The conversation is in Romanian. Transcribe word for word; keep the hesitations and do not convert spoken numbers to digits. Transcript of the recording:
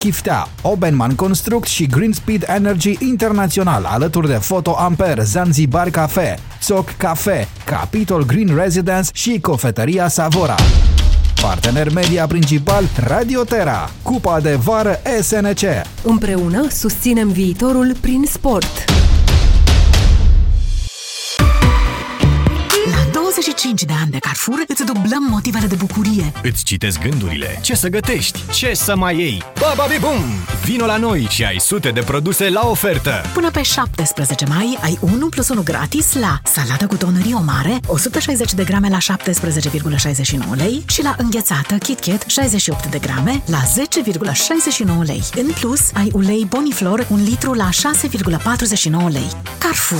Chiftea, Obenman Construct și Greenspeed Energy Internațional, alături de Photo Ampere, Zanzibar Cafe, Țoc Cafe, Capitol Green Residence și Cofetăria Savora. Partener media principal Radio Terra, Cupa de Vară S N C. Împreună susținem viitorul prin sport. douăzeci și cinci de ani de Carrefour îți dublăm motivele de bucurie. Îți citesc gândurile. Ce să gătești? Ce să mai iei? Ba, ba, bum! Vino la noi și ai sute de produse la ofertă. Până pe șaptesprezece mai ai unu plus unu gratis la salată cu tonărie mare, o sută șaizeci de grame la șaptesprezece virgulă șaizeci și nouă lei și la înghețată KitKat șaizeci și opt de grame la zece virgulă șaizeci și nouă lei. În plus, ai ulei Boniflor un litru la șase virgulă patruzeci și nouă lei. Carrefour.